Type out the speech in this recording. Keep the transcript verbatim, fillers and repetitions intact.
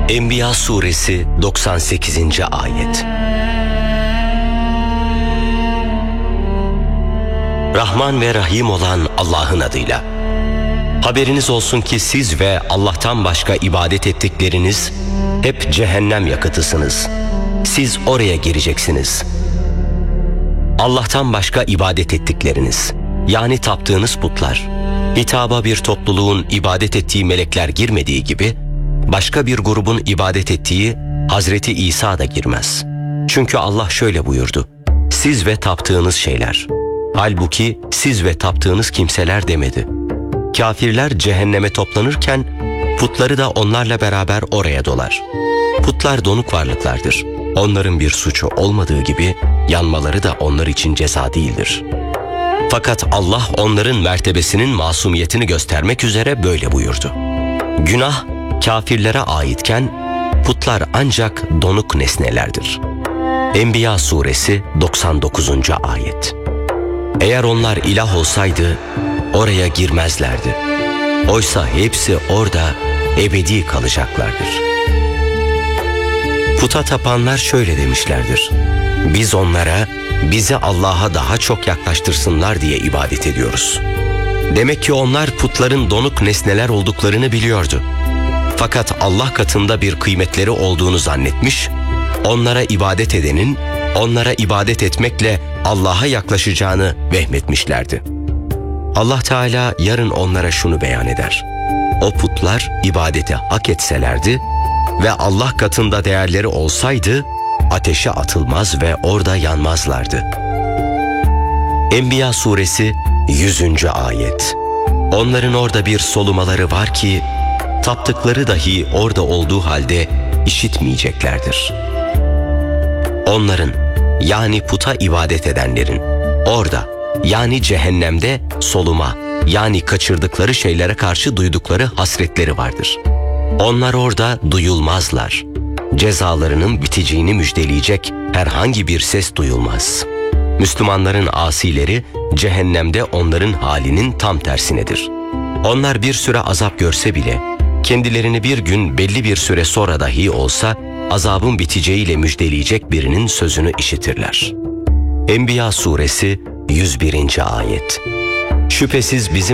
Enbiya suresi doksan sekizinci ayet. Rahman ve Rahim olan Allah'ın adıyla. Haberiniz olsun ki siz ve Allah'tan başka ibadet ettikleriniz hep cehennem yakıtısınız. Siz oraya gireceksiniz. Allah'tan başka ibadet ettikleriniz, yani taptığınız putlar, hitaba bir topluluğun ibadet ettiği melekler girmediği gibi, başka bir grubun ibadet ettiği Hazreti İsa da girmez. Çünkü Allah şöyle buyurdu: siz ve taptığınız şeyler. Halbuki siz ve taptığınız kimseler demedi. Kafirler cehenneme toplanırken putları da onlarla beraber oraya dolar. Putlar donuk varlıklardır. Onların bir suçu olmadığı gibi yanmaları da onlar için ceza değildir. Fakat Allah onların mertebesinin masumiyetini göstermek üzere böyle buyurdu: günah kafirlere aitken putlar ancak donuk nesnelerdir. Enbiya suresi doksan dokuzuncu ayet. Eğer onlar ilah olsaydı oraya girmezlerdi. Oysa hepsi orada ebedi kalacaklardır. Puta tapanlar şöyle demişlerdir: biz onlara bizi Allah'a daha çok yaklaştırsınlar diye ibadet ediyoruz. Demek ki onlar putların donuk nesneler olduklarını biliyordu. Fakat Allah katında bir kıymetleri olduğunu zannetmiş, onlara ibadet edenin onlara ibadet etmekle Allah'a yaklaşacağını vehmetmişlerdi. Allah Teala yarın onlara şunu beyan eder: o putlar ibadete hak etselerdi ve Allah katında değerleri olsaydı ateşe atılmaz ve orada yanmazlardı. Enbiya suresi yüzüncü ayet. Onların orada bir solumaları var ki taptıkları dahi orada olduğu halde işitmeyeceklerdir. Onların, yani puta ibadet edenlerin orada, yani cehennemde soluma, yani kaçırdıkları şeylere karşı duydukları hasretleri vardır. Onlar orada duyulmazlar. Cezalarının biteceğini müjdeleyecek herhangi bir ses duyulmaz. Müslümanların asileri cehennemde onların halinin tam tersinedir. Onlar bir süre azap görse bile kendilerini bir gün belli bir süre sonra dahi olsa azabın biteceğiyle müjdeleyecek birinin sözünü işitirler. Enbiya suresi yüz birinci ayet. Şüphesiz bizim